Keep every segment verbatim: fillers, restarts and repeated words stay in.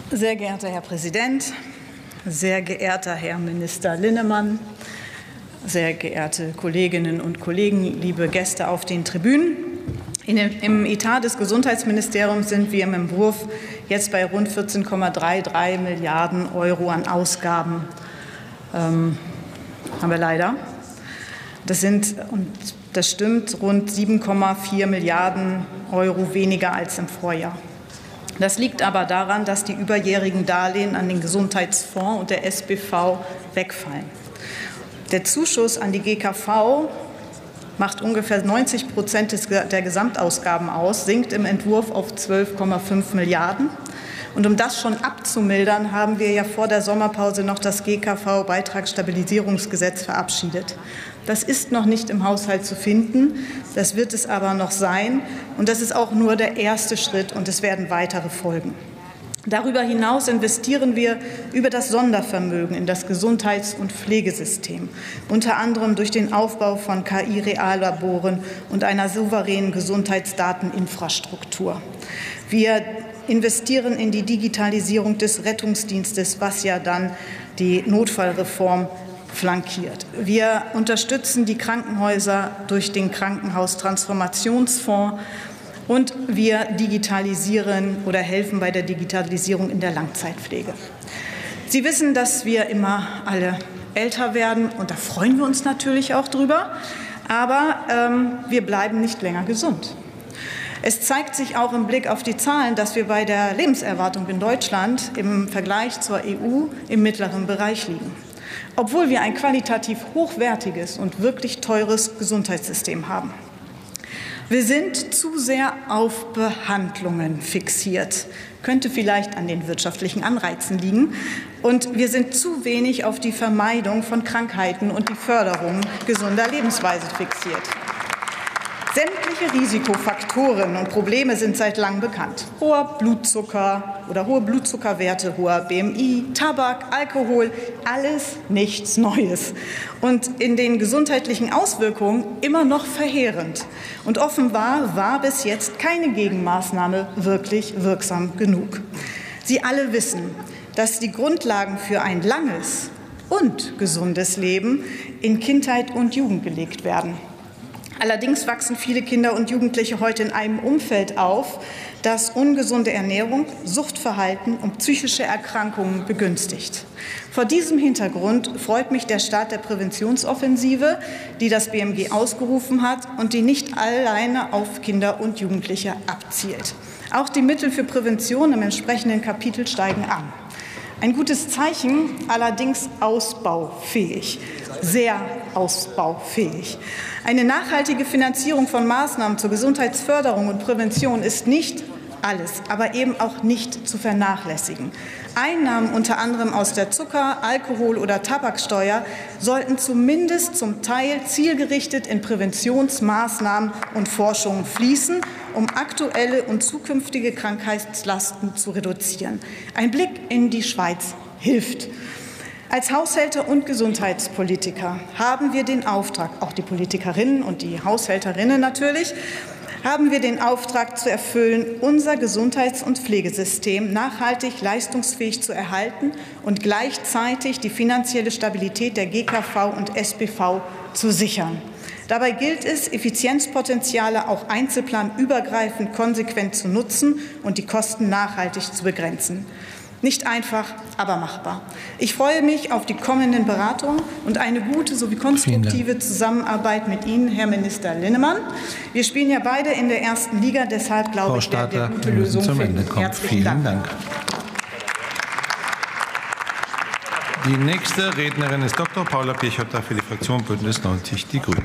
Sehr geehrter Herr Präsident, sehr geehrter Herr Minister Linnemann, sehr geehrte Kolleginnen und Kollegen, liebe Gäste auf den Tribünen. In dem, Im Etat des Gesundheitsministeriums sind wir im Entwurf jetzt bei rund vierzehn Komma dreiunddreißig Milliarden Euro an Ausgaben. Ähm, haben wir leider. Das sind, und das stimmt, rund sieben Komma vier Milliarden Euro weniger als im Vorjahr. Das liegt aber daran, dass die überjährigen Darlehen an den Gesundheitsfonds und der S B V wegfallen. Der Zuschuss an die G K V macht ungefähr neunzig Prozent der Gesamtausgaben aus, sinkt im Entwurf auf zwölf Komma fünf Milliarden. Und um das schon abzumildern, haben wir ja vor der Sommerpause noch das G K V-Beitragsstabilisierungsgesetz verabschiedet. Das ist noch nicht im Haushalt zu finden, das wird es aber noch sein. Und das ist auch nur der erste Schritt, und es werden weitere folgen. Darüber hinaus investieren wir über das Sondervermögen in das Gesundheits- und Pflegesystem, unter anderem durch den Aufbau von K I-Reallaboren und einer souveränen Gesundheitsdateninfrastruktur. Wir investieren in die Digitalisierung des Rettungsdienstes, was ja dann die Notfallreform flankiert. Wir unterstützen die Krankenhäuser durch den Krankenhaustransformationsfonds und wir digitalisieren oder helfen bei der Digitalisierung in der Langzeitpflege. Sie wissen, dass wir immer alle älter werden, und da freuen wir uns natürlich auch drüber, aber ähm, wir bleiben nicht länger gesund. Es zeigt sich auch im Blick auf die Zahlen, dass wir bei der Lebenserwartung in Deutschland im Vergleich zur E U im mittleren Bereich liegen, obwohl wir ein qualitativ hochwertiges und wirklich teures Gesundheitssystem haben. Wir sind zu sehr auf Behandlungen fixiert, könnte vielleicht an den wirtschaftlichen Anreizen liegen, und wir sind zu wenig auf die Vermeidung von Krankheiten und die Förderung gesunder Lebensweise fixiert. Sämtliche Risikofaktoren und Probleme sind seit langem bekannt. Hoher Blutzucker oder hohe Blutzuckerwerte, hoher B M I, Tabak, Alkohol, alles nichts Neues. Und in den gesundheitlichen Auswirkungen immer noch verheerend. Und offenbar war bis jetzt keine Gegenmaßnahme wirklich wirksam genug. Sie alle wissen, dass die Grundlagen für ein langes und gesundes Leben in Kindheit und Jugend gelegt werden. Allerdings wachsen viele Kinder und Jugendliche heute in einem Umfeld auf, das ungesunde Ernährung, Suchtverhalten und psychische Erkrankungen begünstigt. Vor diesem Hintergrund freut mich der Start der Präventionsoffensive, die das B M G ausgerufen hat und die nicht alleine auf Kinder und Jugendliche abzielt. Auch die Mittel für Prävention im entsprechenden Kapitel steigen an. Ein gutes Zeichen, allerdings ausbaufähig, sehr ausbaufähig. Eine nachhaltige Finanzierung von Maßnahmen zur Gesundheitsförderung und Prävention ist nicht alles, aber eben auch nicht zu vernachlässigen. Einnahmen unter anderem aus der Zucker-, Alkohol- oder Tabaksteuer sollten zumindest zum Teil zielgerichtet in Präventionsmaßnahmen und Forschung fließen, um aktuelle und zukünftige Krankheitslasten zu reduzieren. Ein Blick in die Schweiz hilft. Als Haushälter und Gesundheitspolitiker haben wir den Auftrag, auch die Politikerinnen und die Haushälterinnen natürlich, haben wir den Auftrag zu erfüllen, unser Gesundheits- und Pflegesystem nachhaltig leistungsfähig zu erhalten und gleichzeitig die finanzielle Stabilität der G K V und S B V zu sichern. Dabei gilt es, Effizienzpotenziale auch einzelplanübergreifend konsequent zu nutzen und die Kosten nachhaltig zu begrenzen. Nicht einfach, aber machbar. Ich freue mich auf die kommenden Beratungen und eine gute sowie konstruktive Zusammenarbeit mit Ihnen, Herr Minister Linnemann. Wir spielen ja beide in der ersten Liga, deshalb glaube Frau ich, werden wir Stadler, gute wir müssen Lösungen zum Ende finden. kommen. Herzlichen Vielen Dank. Dank. Die nächste Rednerin ist Doktor Paula Piechota für die Fraktion Bündnis neunzig Die Grünen.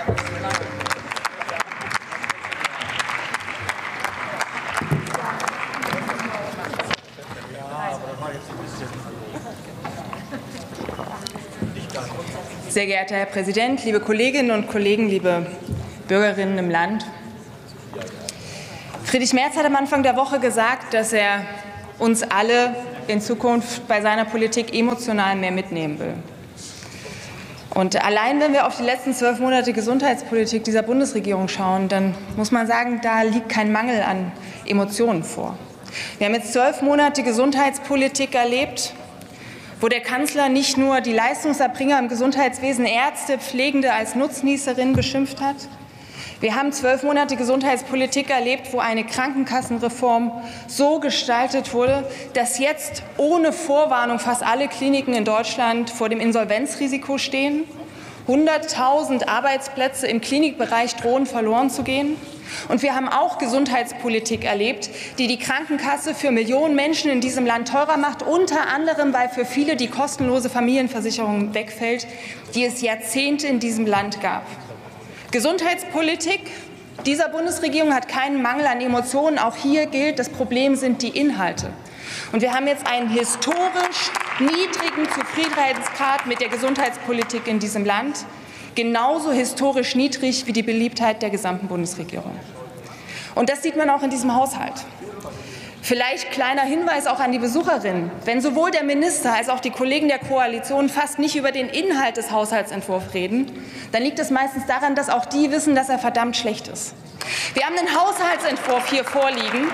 Sehr geehrter Herr Präsident, liebe Kolleginnen und Kollegen, liebe Bürgerinnen im Land! Friedrich Merz hat am Anfang der Woche gesagt, dass er uns alle in Zukunft bei seiner Politik emotional mehr mitnehmen will. Und allein, wenn wir auf die letzten zwölf Monate Gesundheitspolitik dieser Bundesregierung schauen, dann muss man sagen, da liegt kein Mangel an Emotionen vor. Wir haben jetzt zwölf Monate Gesundheitspolitik erlebt, wo der Kanzler nicht nur die Leistungserbringer im Gesundheitswesen, Ärzte, Pflegende als Nutznießerinnen beschimpft hat. Wir haben zwölf Monate Gesundheitspolitik erlebt, wo eine Krankenkassenreform so gestaltet wurde, dass jetzt ohne Vorwarnung fast alle Kliniken in Deutschland vor dem Insolvenzrisiko stehen. hunderttausend Arbeitsplätze im Klinikbereich drohen verloren zu gehen. Und wir haben auch Gesundheitspolitik erlebt, die die Krankenkasse für Millionen Menschen in diesem Land teurer macht, unter anderem, weil für viele die kostenlose Familienversicherung wegfällt, die es Jahrzehnte in diesem Land gab. Gesundheitspolitik dieser Bundesregierung hat keinen Mangel an Emotionen. Auch hier gilt, das Problem sind die Inhalte. Und wir haben jetzt einen historisch niedrigen Zufriedenheitsgrad mit der Gesundheitspolitik in diesem Land, genauso historisch niedrig wie die Beliebtheit der gesamten Bundesregierung. Und das sieht man auch in diesem Haushalt. Vielleicht kleiner Hinweis auch an die Besucherinnen. Wenn sowohl der Minister als auch die Kollegen der Koalition fast nicht über den Inhalt des Haushaltsentwurfs reden, dann liegt es meistens daran, dass auch die wissen, dass er verdammt schlecht ist. Wir haben den Haushaltsentwurf hier vorliegen,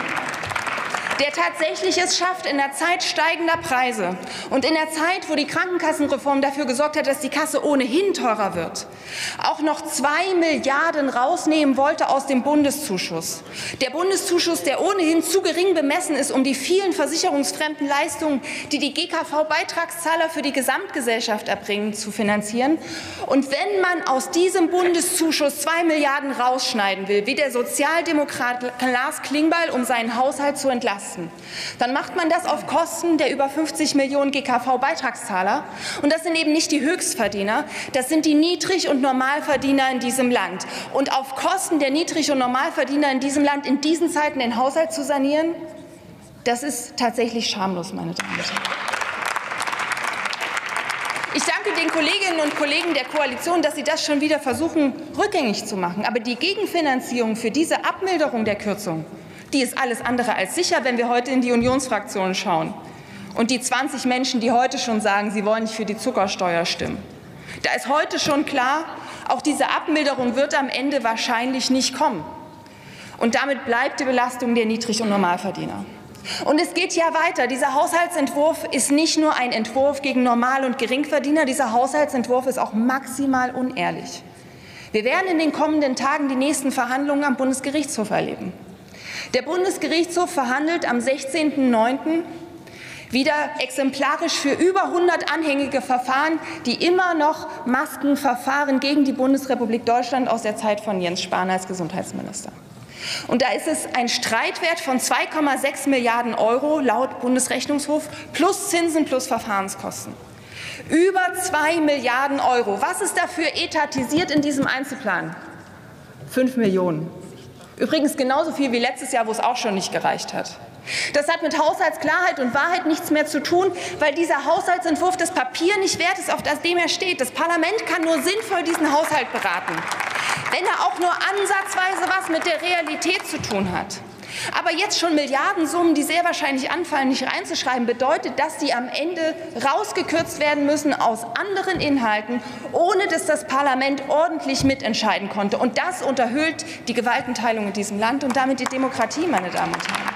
der tatsächlich es schafft, in der Zeit steigender Preise und in der Zeit, wo die Krankenkassenreform dafür gesorgt hat, dass die Kasse ohnehin teurer wird, auch noch zwei Milliarden rausnehmen wollte aus dem Bundeszuschuss. Der Bundeszuschuss, der ohnehin zu gering bemessen ist, um die vielen versicherungsfremden Leistungen, die die G K V-Beitragszahler für die Gesamtgesellschaft erbringen, zu finanzieren. Und wenn man aus diesem Bundeszuschuss zwei Milliarden rausschneiden will, wie der Sozialdemokrat Lars Klingbeil, um seinen Haushalt zu entlasten, dann macht man das auf Kosten der über fünfzig Millionen G K V-Beitragszahler. Und das sind eben nicht die Höchstverdiener, das sind die Niedrig- und Normalverdiener in diesem Land. Und auf Kosten der Niedrig- und Normalverdiener in diesem Land in diesen Zeiten den Haushalt zu sanieren, das ist tatsächlich schamlos, meine Damen und Herren. Ich danke den Kolleginnen und Kollegen der Koalition, dass sie das schon wieder versuchen, rückgängig zu machen. Aber die Gegenfinanzierung für diese Abmilderung der Kürzung, die ist alles andere als sicher, wenn wir heute in die Unionsfraktionen schauen. Und die zwanzig Menschen, die heute schon sagen, sie wollen nicht für die Zuckersteuer stimmen. Da ist heute schon klar, auch diese Abmilderung wird am Ende wahrscheinlich nicht kommen. Und damit bleibt die Belastung der Niedrig- und Normalverdiener. Und es geht ja weiter. Dieser Haushaltsentwurf ist nicht nur ein Entwurf gegen Normal- und Geringverdiener. Dieser Haushaltsentwurf ist auch maximal unehrlich. Wir werden in den kommenden Tagen die nächsten Verhandlungen am Bundesgerichtshof erleben. Der Bundesgerichtshof verhandelt am sechzehnten neunten wieder exemplarisch für über hundert anhängige Verfahren, die immer noch Maskenverfahren gegen die Bundesrepublik Deutschland aus der Zeit von Jens Spahn als Gesundheitsminister. Und da ist es ein Streitwert von zwei Komma sechs Milliarden Euro laut Bundesrechnungshof plus Zinsen plus Verfahrenskosten. Über zwei Milliarden Euro. Was ist dafür etatisiert in diesem Einzelplan? Fünf Millionen. Übrigens genauso viel wie letztes Jahr, wo es auch schon nicht gereicht hat. Das hat mit Haushaltsklarheit und Wahrheit nichts mehr zu tun, weil dieser Haushaltsentwurf das Papier nicht wert ist, auf dem er steht. Das Parlament kann nur sinnvoll diesen Haushalt beraten, wenn er auch nur ansatzweise was mit der Realität zu tun hat. Aber jetzt schon Milliardensummen, die sehr wahrscheinlich anfallen, nicht reinzuschreiben, bedeutet, dass die am Ende rausgekürzt werden müssen aus anderen Inhalten, ohne dass das Parlament ordentlich mitentscheiden konnte. Und das unterhöhlt die Gewaltenteilung in diesem Land und damit die Demokratie, meine Damen und Herren.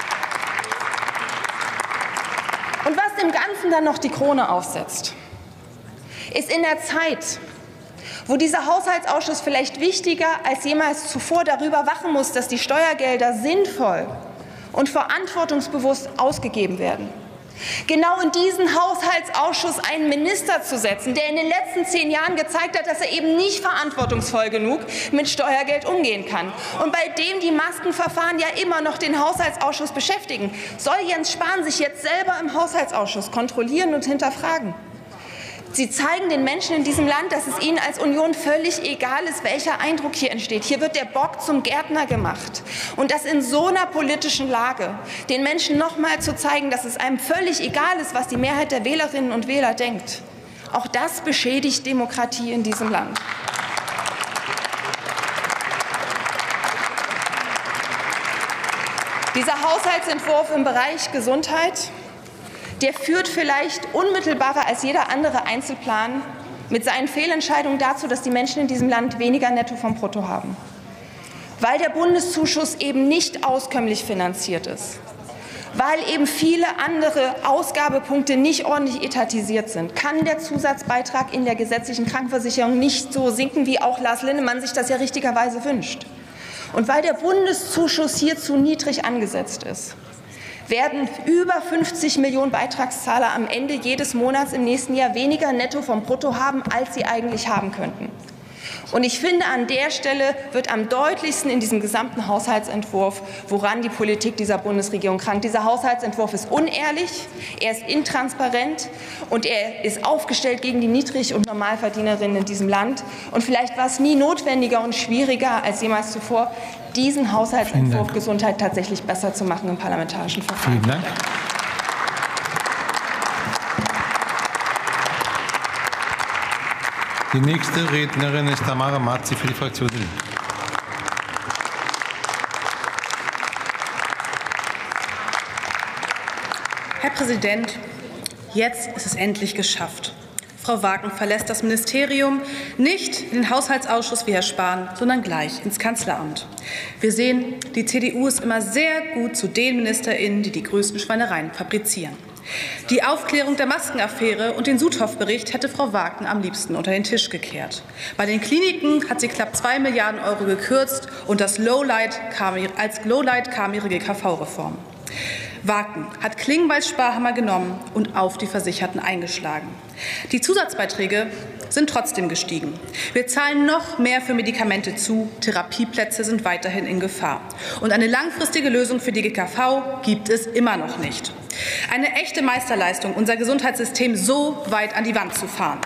Und was dem Ganzen dann noch die Krone aufsetzt, ist in der Zeit, wo dieser Haushaltsausschuss vielleicht wichtiger als jemals zuvor darüber wachen muss, dass die Steuergelder sinnvoll und verantwortungsbewusst ausgegeben werden, genau in diesen Haushaltsausschuss einen Minister zu setzen, der in den letzten zehn Jahren gezeigt hat, dass er eben nicht verantwortungsvoll genug mit Steuergeld umgehen kann und bei dem die Maskenverfahren ja immer noch den Haushaltsausschuss beschäftigen. Soll Jens Spahn sich jetzt selber im Haushaltsausschuss kontrollieren und hinterfragen? Sie zeigen den Menschen in diesem Land, dass es ihnen als Union völlig egal ist, welcher Eindruck hier entsteht. Hier wird der Bock zum Gärtner gemacht. Und das in so einer politischen Lage, den Menschen noch mal zu zeigen, dass es einem völlig egal ist, was die Mehrheit der Wählerinnen und Wähler denkt. Auch das beschädigt Demokratie in diesem Land. Dieser Haushaltsentwurf im Bereich Gesundheit, der führt vielleicht unmittelbarer als jeder andere Einzelplan mit seinen Fehlentscheidungen dazu, dass die Menschen in diesem Land weniger Netto vom Brutto haben. Weil der Bundeszuschuss eben nicht auskömmlich finanziert ist. Weil eben viele andere Ausgabepunkte nicht ordentlich etatisiert sind, kann der Zusatzbeitrag in der gesetzlichen Krankenversicherung nicht so sinken, wie auch Lars Linnemann sich das ja richtigerweise wünscht. Und weil der Bundeszuschuss hier zu niedrig angesetzt ist, werden über fünfzig Millionen Beitragszahler am Ende jedes Monats im nächsten Jahr weniger netto vom Brutto haben, als sie eigentlich haben könnten. Und ich finde, an der Stelle wird am deutlichsten in diesem gesamten Haushaltsentwurf, woran die Politik dieser Bundesregierung krankt. Dieser Haushaltsentwurf ist unehrlich, er ist intransparent und er ist aufgestellt gegen die Niedrig- und Normalverdienerinnen in diesem Land. Und vielleicht war es nie notwendiger und schwieriger als jemals zuvor, diesen Haushaltsentwurf Gesundheit tatsächlich besser zu machen im parlamentarischen Verfahren. Vielen Dank. Die nächste Rednerin ist Tamara Marzi für die Fraktion Die Linke. Herr Präsident, jetzt ist es endlich geschafft. Frau Wagen verlässt das Ministerium nicht in den Haushaltsausschuss wie Herr Spahn, sondern gleich ins Kanzleramt. Wir sehen, die C D U ist immer sehr gut zu den MinisterInnen, die die größten Schweinereien fabrizieren. Die Aufklärung der Maskenaffäre und den Sudhoff-Bericht hätte Frau Wagen am liebsten unter den Tisch gekehrt. Bei den Kliniken hat sie knapp zwei Milliarden Euro gekürzt und das Lowlight kam, als Lowlight kam ihre G K V-Reform. Wagen hat Klingbeils Sparhammer genommen und auf die Versicherten eingeschlagen. Die Zusatzbeiträge sind trotzdem gestiegen. Wir zahlen noch mehr für Medikamente zu, Therapieplätze sind weiterhin in Gefahr. Und eine langfristige Lösung für die G K V gibt es immer noch nicht. Eine echte Meisterleistung, unser Gesundheitssystem so weit an die Wand zu fahren.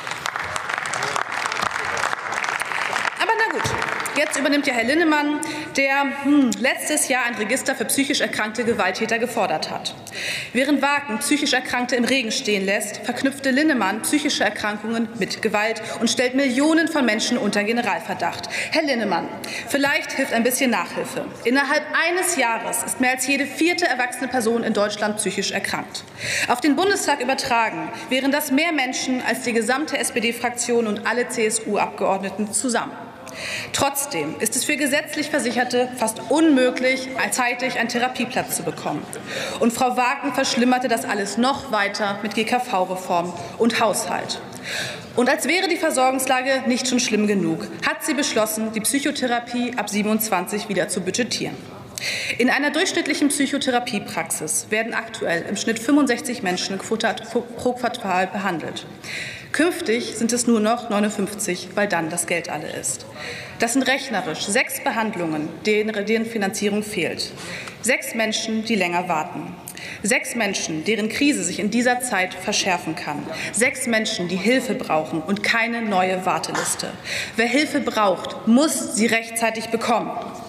Aber na gut, jetzt übernimmt ja Herr Linnemann, der hm, letztes Jahr ein Register für psychisch erkrankte Gewalttäter gefordert hat. Während Wagen psychisch Erkrankte im Regen stehen lässt, verknüpfte Linnemann psychische Erkrankungen mit Gewalt und stellt Millionen von Menschen unter Generalverdacht. Herr Linnemann, vielleicht hilft ein bisschen Nachhilfe. Innerhalb eines Jahres ist mehr als jede vierte erwachsene Person in Deutschland psychisch erkrankt. Auf den Bundestag übertragen wären das mehr Menschen als die gesamte S P D-Fraktion und alle C S U-Abgeordneten zusammen. Trotzdem ist es für gesetzlich Versicherte fast unmöglich, zeitig einen Therapieplatz zu bekommen. Und Frau Wagen verschlimmerte das alles noch weiter mit G K V-Reform und Haushalt. Und als wäre die Versorgungslage nicht schon schlimm genug, hat sie beschlossen, die Psychotherapie ab siebenundzwanzig wieder zu budgetieren. In einer durchschnittlichen Psychotherapiepraxis werden aktuell im Schnitt fünfundsechzig Menschen pro Quartal behandelt. Künftig sind es nur noch neunundfünfzig, weil dann das Geld alle ist. Das sind rechnerisch sechs Behandlungen, deren, deren Finanzierung fehlt. Sechs Menschen, die länger warten. Sechs Menschen, deren Krise sich in dieser Zeit verschärfen kann. Sechs Menschen, die Hilfe brauchen und keine neue Warteliste. Wer Hilfe braucht, muss sie rechtzeitig bekommen.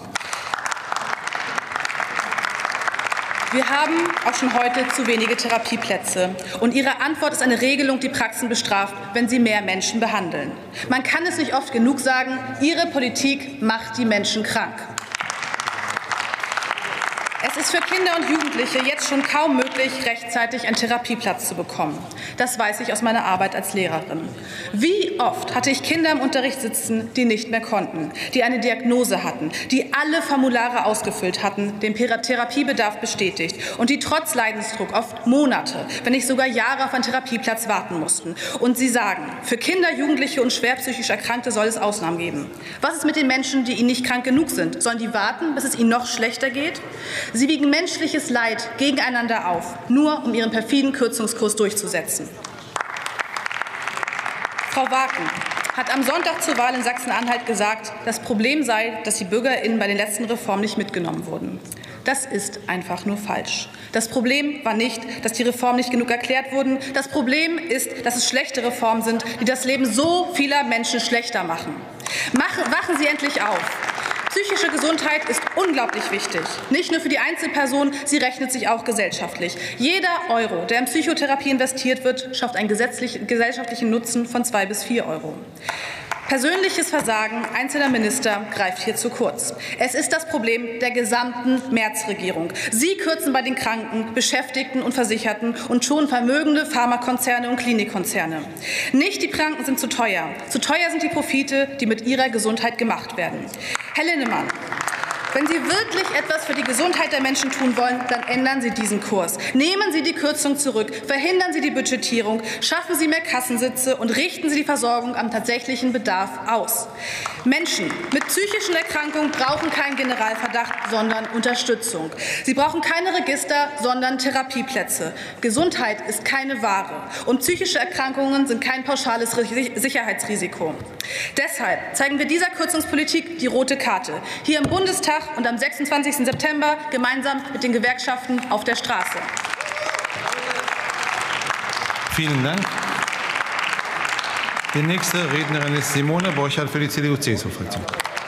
Wir haben auch schon heute zu wenige Therapieplätze. Und Ihre Antwort ist eine Regelung, die Praxen bestraft, wenn sie mehr Menschen behandeln. Man kann es nicht oft genug sagen, Ihre Politik macht die Menschen krank. Es ist für Kinder und Jugendliche jetzt schon kaum möglich, rechtzeitig einen Therapieplatz zu bekommen. Das weiß ich aus meiner Arbeit als Lehrerin. Wie oft hatte ich Kinder im Unterricht sitzen, die nicht mehr konnten, die eine Diagnose hatten, die alle Formulare ausgefüllt hatten, den Therapiebedarf bestätigt und die trotz Leidensdruck oft Monate, wenn nicht sogar Jahre auf einen Therapieplatz warten mussten. Und sie sagen, für Kinder, Jugendliche und schwer psychisch Erkrankte soll es Ausnahmen geben. Was ist mit den Menschen, die ihnen nicht krank genug sind? Sollen die warten, bis es ihnen noch schlechter geht? Sie wiegen menschliches Leid gegeneinander auf, nur um ihren perfiden Kürzungskurs durchzusetzen. Frau Wagen hat am Sonntag zur Wahl in Sachsen-Anhalt gesagt, das Problem sei, dass die BürgerInnen bei den letzten Reformen nicht mitgenommen wurden. Das ist einfach nur falsch. Das Problem war nicht, dass die Reformen nicht genug erklärt wurden. Das Problem ist, dass es schlechte Reformen sind, die das Leben so vieler Menschen schlechter machen. Machen, wachen Sie endlich auf. Psychische Gesundheit ist unglaublich wichtig. Nicht nur für die Einzelperson, sie rechnet sich auch gesellschaftlich. Jeder Euro, der in Psychotherapie investiert wird, schafft einen gesellschaftlichen Nutzen von zwei bis vier Euro. Persönliches Versagen einzelner Minister greift hier zu kurz. Es ist das Problem der gesamten Merz-Regierung. Sie kürzen bei den Kranken, Beschäftigten und Versicherten und schonen vermögende Pharmakonzerne und Klinikkonzerne. Nicht die Kranken sind zu teuer. Zu teuer sind die Profite, die mit ihrer Gesundheit gemacht werden. Herr Linnemann, Wenn Sie wirklich etwas für die Gesundheit der Menschen tun wollen, dann ändern Sie diesen Kurs. Nehmen Sie die Kürzung zurück, verhindern Sie die Budgetierung, schaffen Sie mehr Kassensitze und richten Sie die Versorgung am tatsächlichen Bedarf aus. Menschen mit psychischen Erkrankungen brauchen keinen Generalverdacht, sondern Unterstützung. Sie brauchen keine Register, sondern Therapieplätze. Gesundheit ist keine Ware und psychische Erkrankungen sind kein pauschales Sicherheitsrisiko. Deshalb zeigen wir dieser Kürzungspolitik die rote Karte, hier im Bundestag und am sechsundzwanzigsten September gemeinsam mit den Gewerkschaften auf der Straße. Vielen Dank. Die nächste Rednerin ist Simone Borchardt für die C D U C S U-Fraktion.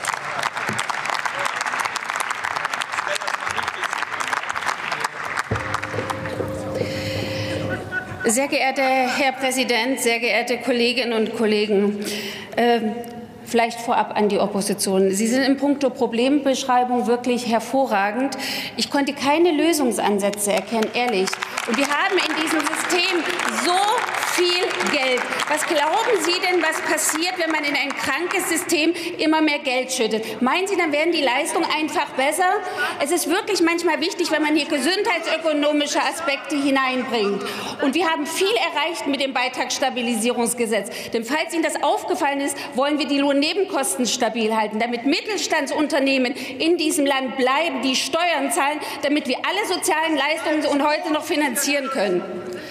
Sehr geehrter Herr Präsident, sehr geehrte Kolleginnen und Kollegen, äh, vielleicht vorab an die Opposition. Sie sind in puncto Problembeschreibung wirklich hervorragend. Ich konnte keine Lösungsansätze erkennen, ehrlich. Und wir haben in diesem System so viel Geld. Was glauben Sie denn, was passiert, wenn man in ein krankes System immer mehr Geld schüttet? Meinen Sie, dann werden die Leistungen einfach besser? Es ist wirklich manchmal wichtig, wenn man hier gesundheitsökonomische Aspekte hineinbringt. Und wir haben viel erreicht mit dem Beitragsstabilisierungsgesetz. Denn falls Ihnen das aufgefallen ist, wollen wir die Lohnnebenkosten stabil halten, damit Mittelstandsunternehmen in diesem Land bleiben, die Steuern zahlen, damit wir alle sozialen Leistungen und heute noch finanzieren können.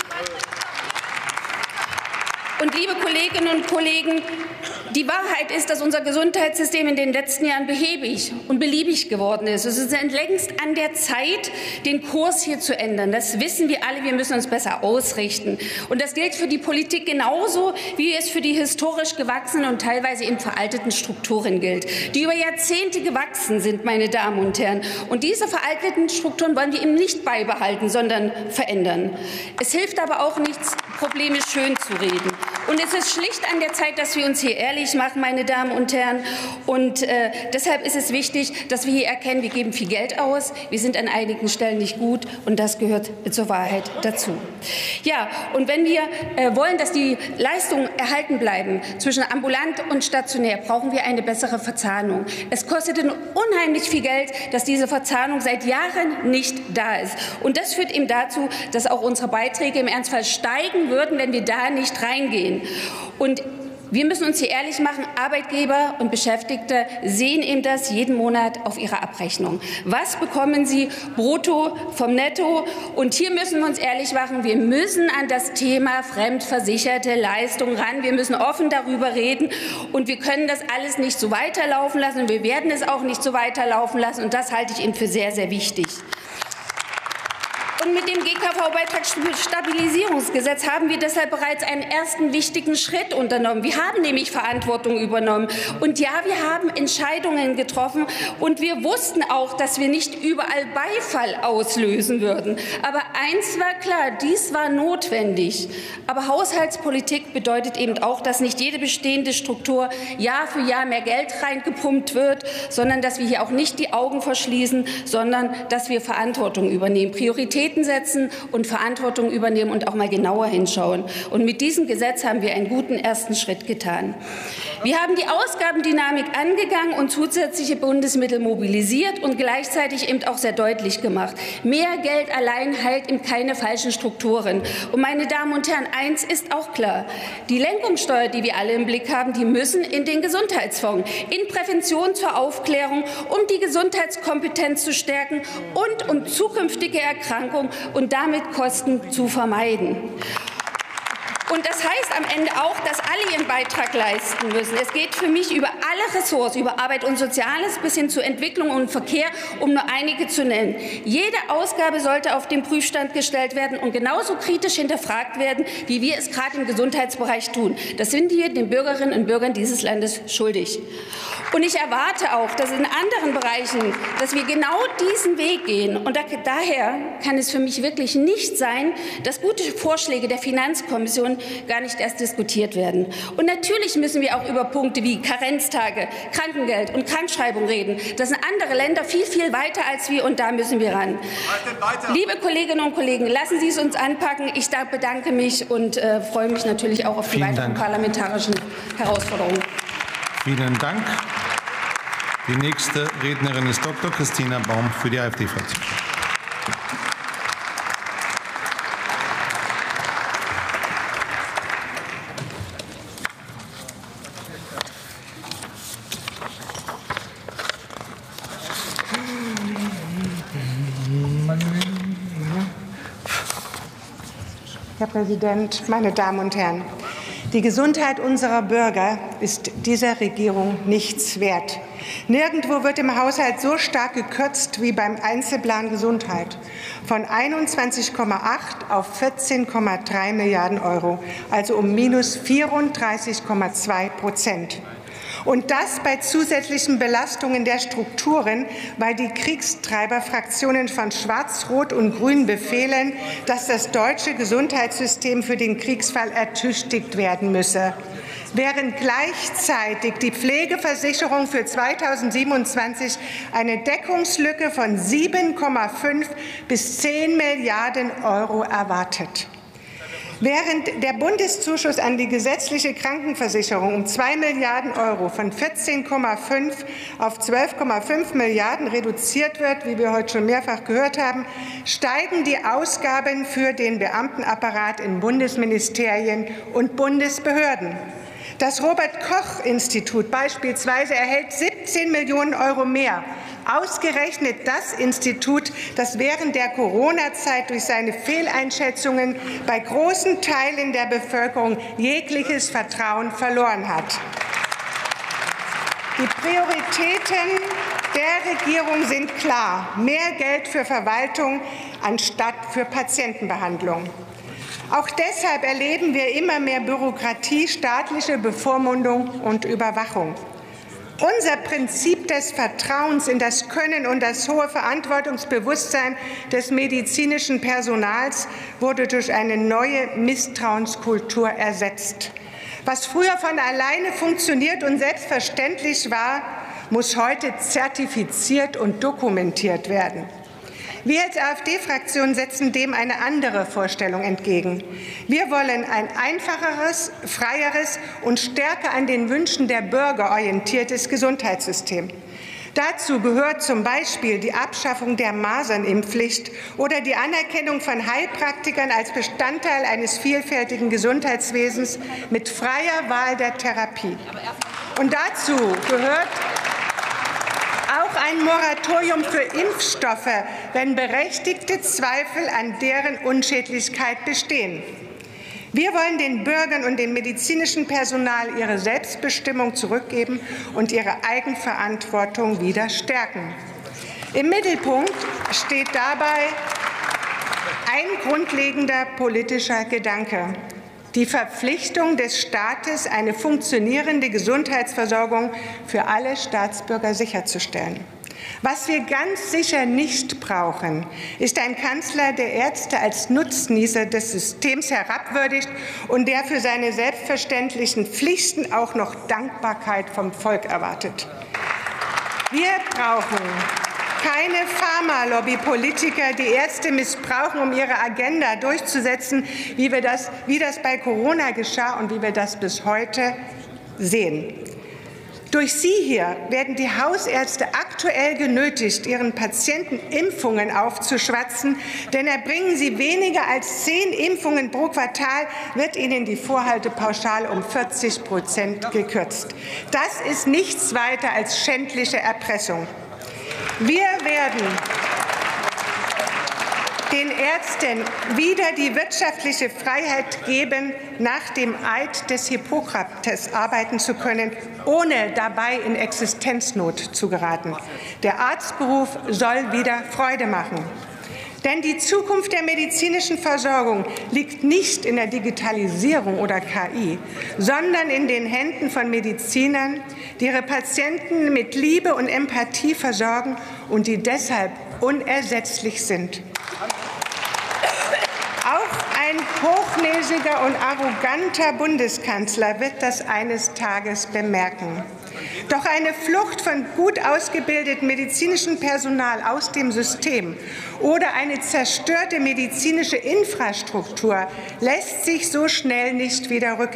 Und liebe Kolleginnen und Kollegen, die Wahrheit ist, dass unser Gesundheitssystem in den letzten Jahren behäbig und beliebig geworden ist. Es ist längst an der Zeit, den Kurs hier zu ändern. Das wissen wir alle. Wir müssen uns besser ausrichten. Und das gilt für die Politik genauso, wie es für die historisch gewachsenen und teilweise eben veralteten Strukturen gilt, die über Jahrzehnte gewachsen sind, meine Damen und Herren. Und diese veralteten Strukturen wollen wir eben nicht beibehalten, sondern verändern. Es hilft aber auch nichts, Probleme schön zu reden. Und es ist schlicht an der Zeit, dass wir uns hier ehrlich machen, meine Damen und Herren. Und äh, deshalb ist es wichtig, dass wir hier erkennen, wir geben viel Geld aus, wir sind an einigen Stellen nicht gut und das gehört zur Wahrheit dazu. Ja, und wenn wir äh, wollen, dass die Leistungen erhalten bleiben zwischen ambulant und stationär, brauchen wir eine bessere Verzahnung. Es kostet unheimlich viel Geld, dass diese Verzahnung seit Jahren nicht da ist. Und das führt eben dazu, dass auch unsere Beiträge im Ernstfall steigen würden, wenn wir da nicht reingehen. Und wir müssen uns hier ehrlich machen, Arbeitgeber und Beschäftigte sehen eben das jeden Monat auf ihre Abrechnung. Was bekommen sie brutto vom Netto? Und hier müssen wir uns ehrlich machen, wir müssen an das Thema fremdversicherte Leistung ran. Wir müssen offen darüber reden und wir können das alles nicht so weiterlaufen lassen und wir werden es auch nicht so weiterlaufen lassen und das halte ich eben für sehr, sehr wichtig. Und mit dem G K V-Beitragsstabilisierungsgesetz haben wir deshalb bereits einen ersten wichtigen Schritt unternommen. Wir haben nämlich Verantwortung übernommen. Und ja, wir haben Entscheidungen getroffen. Und wir wussten auch, dass wir nicht überall Beifall auslösen würden. Aber eins war klar, dies war notwendig. Aber Haushaltspolitik bedeutet eben auch, dass nicht jede bestehende Struktur Jahr für Jahr mehr Geld reingepumpt wird, sondern dass wir hier auch nicht die Augen verschließen, sondern dass wir Verantwortung übernehmen, Prioritäten setzen und Verantwortung übernehmen und auch mal genauer hinschauen. Und mit diesem Gesetz haben wir einen guten ersten Schritt getan. Wir haben die Ausgabendynamik angegangen und zusätzliche Bundesmittel mobilisiert und gleichzeitig eben auch sehr deutlich gemacht. Mehr Geld allein heilt eben keine falschen Strukturen. Und meine Damen und Herren, eins ist auch klar. Die Lenkungssteuer, die wir alle im Blick haben, die müssen in den Gesundheitsfonds, in Prävention zur Aufklärung, um die Gesundheitskompetenz zu stärken und um zukünftige Erkrankungen und damit Kosten zu vermeiden. Und das heißt am Ende auch, dass alle ihren Beitrag leisten müssen. Es geht für mich über alle Ressorts, über Arbeit und Soziales bis hin zu Entwicklung und Verkehr, um nur einige zu nennen. Jede Ausgabe sollte auf den Prüfstand gestellt werden und genauso kritisch hinterfragt werden, wie wir es gerade im Gesundheitsbereich tun. Das sind wir den Bürgerinnen und Bürgern dieses Landes schuldig. Und ich erwarte auch, dass in anderen Bereichen, dass wir genau diesen Weg gehen. Und da, daher kann es für mich wirklich nicht sein, dass gute Vorschläge der Finanzkommission gar nicht erst diskutiert werden. Und natürlich müssen wir auch über Punkte wie Karenztage, Krankengeld und Krankschreibung reden. Das sind andere Länder viel, viel weiter als wir und da müssen wir ran. Liebe Kolleginnen und Kollegen, lassen Sie es uns anpacken. Ich bedanke mich und äh, freue mich natürlich auch auf die Vielen weiteren Dank. parlamentarischen Herausforderungen. Vielen Dank. Die nächste Rednerin ist Doktor Christina Baum für die AfD-Fraktion. Herr Präsident, meine Damen und Herren! Die Gesundheit unserer Bürger ist dieser Regierung nichts wert. Nirgendwo wird im Haushalt so stark gekürzt wie beim Einzelplan Gesundheit. Von einundzwanzig Komma acht auf vierzehn Komma drei Milliarden Euro, also um minus vierunddreißig Komma zwei Prozent. Und das bei zusätzlichen Belastungen der Strukturen, weil die Kriegstreiberfraktionen von Schwarz, Rot und Grün befehlen, dass das deutsche Gesundheitssystem für den Kriegsfall ertüchtigt werden müsse. Während gleichzeitig die Pflegeversicherung für zweitausendsiebenundzwanzig eine Deckungslücke von sieben Komma fünf bis zehn Milliarden Euro erwartet. Während der Bundeszuschuss an die gesetzliche Krankenversicherung um zwei Milliarden Euro von vierzehn Komma fünf auf zwölf Komma fünf Milliarden reduziert wird, wie wir heute schon mehrfach gehört haben, steigen die Ausgaben für den Beamtenapparat in Bundesministerien und Bundesbehörden. Das Robert-Koch-Institut beispielsweise erhält siebzehn Millionen Euro mehr. Ausgerechnet das Institut, das während der Corona-Zeit durch seine Fehleinschätzungen bei großen Teilen der Bevölkerung jegliches Vertrauen verloren hat. Die Prioritäten der Regierung sind klar: mehr Geld für Verwaltung anstatt für Patientenbehandlung. Auch deshalb erleben wir immer mehr Bürokratie, staatliche Bevormundung und Überwachung. Unser Prinzip des Vertrauens in das Können und das hohe Verantwortungsbewusstsein des medizinischen Personals wurde durch eine neue Misstrauenskultur ersetzt. Was früher von alleine funktioniert und selbstverständlich war, muss heute zertifiziert und dokumentiert werden. Wir als AfD-Fraktion setzen dem eine andere Vorstellung entgegen. Wir wollen ein einfacheres, freieres und stärker an den Wünschen der Bürger orientiertes Gesundheitssystem. Dazu gehört zum Beispiel die Abschaffung der Masernimpfpflicht oder die Anerkennung von Heilpraktikern als Bestandteil eines vielfältigen Gesundheitswesens mit freier Wahl der Therapie. Und dazu gehört auch ein Moratorium für Impfstoffe, wenn berechtigte Zweifel an deren Unschädlichkeit bestehen. Wir wollen den Bürgern und dem medizinischen Personal ihre Selbstbestimmung zurückgeben und ihre Eigenverantwortung wieder stärken. Im Mittelpunkt steht dabei ein grundlegender politischer Gedanke: die Verpflichtung des Staates, eine funktionierende Gesundheitsversorgung für alle Staatsbürger sicherzustellen. Was wir ganz sicher nicht brauchen, ist ein Kanzler, der Ärzte als Nutznießer des Systems herabwürdigt und der für seine selbstverständlichen Pflichten auch noch Dankbarkeit vom Volk erwartet. Wir brauchen keine Pharmalobby-Politiker, die Ärzte missbrauchen, um ihre Agenda durchzusetzen, wie, wir das, wie das bei Corona geschah und wie wir das bis heute sehen. Durch Sie hier werden die Hausärzte aktuell genötigt, ihren Patienten Impfungen aufzuschwatzen, denn erbringen sie weniger als zehn Impfungen pro Quartal, wird ihnen die Vorhaltepauschale um vierzig Prozent gekürzt. Das ist nichts weiter als schändliche Erpressung. Wir werden den Ärzten wieder die wirtschaftliche Freiheit geben, nach dem Eid des Hippokrates arbeiten zu können, ohne dabei in Existenznot zu geraten. Der Arztberuf soll wieder Freude machen. Denn die Zukunft der medizinischen Versorgung liegt nicht in der Digitalisierung oder K I, sondern in den Händen von Medizinern, die ihre Patienten mit Liebe und Empathie versorgen und die deshalb unersetzlich sind. Auch ein hochnäsiger und arroganter Bundeskanzler wird das eines Tages bemerken. Doch eine Flucht von gut ausgebildetem medizinischem Personal aus dem System oder eine zerstörte medizinische Infrastruktur lässt sich so schnell nicht wieder rückgängig